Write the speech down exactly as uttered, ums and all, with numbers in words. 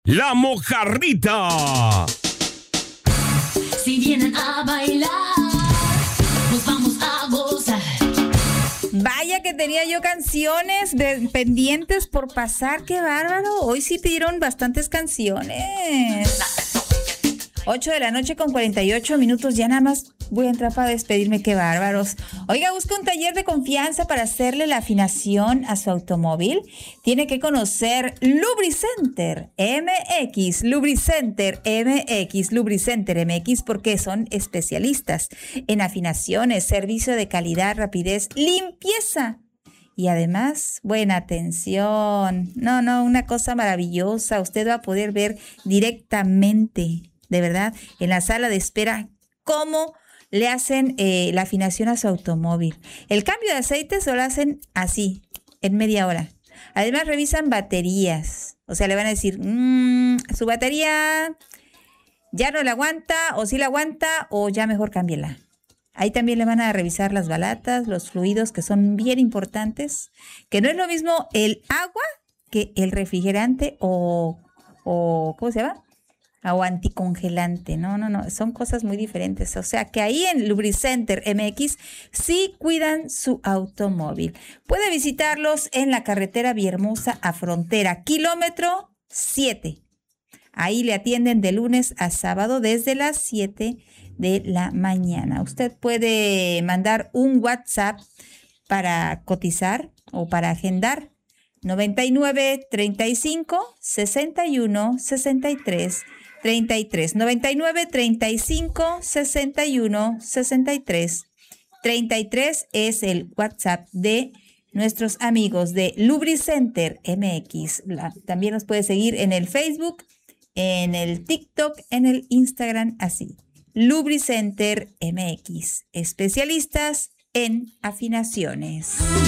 La Mojarrita. Si vienen a bailar, pues vamos a gozar. Vaya que tenía yo canciones de, pendientes por pasar, qué bárbaro. Hoy sí pidieron bastantes canciones. ocho de la noche con cuarenta y ocho minutos, ya nada más voy a entrar para despedirme, qué bárbaros. Oiga, busca un taller de confianza para hacerle la afinación a su automóvil. Tiene que conocer Lubricenter M X, Lubricenter M X, Lubricenter M X, porque son especialistas en afinaciones, servicio de calidad, rapidez, limpieza. Y además, buena atención. No, no, una cosa maravillosa. Usted va a poder ver directamente, de verdad, en la sala de espera, cómo le hacen eh, la afinación a su automóvil. El cambio de aceite se lo hacen así, en media hora. Además, revisan baterías. O sea, le van a decir, mmm, su batería ya no la aguanta, o sí la aguanta, o ya mejor cámbiela. Ahí también le van a revisar las balatas, los fluidos, que son bien importantes. Que no es lo mismo el agua que el refrigerante o, o ¿cómo se llama? O anticongelante. No, no, no. Son cosas muy diferentes. O sea que ahí en Lubricenter M X sí cuidan su automóvil. Puede visitarlos en la carretera Villahermosa a Frontera, kilómetro siete. Ahí le atienden de lunes a sábado desde las siete de la mañana. Usted puede mandar un WhatsApp para cotizar o para agendar. noventa y nueve, treinta y cinco, sesenta y uno, sesenta y tres, treinta y tres. noventa y nueve, treinta y cinco, sesenta y uno, sesenta y tres, treinta y tres es el WhatsApp de nuestros amigos de Lubricenter M X. La, también nos puede seguir en el Facebook, en el TikTok, en el Instagram, así. Lubricenter M X, especialistas en afinaciones.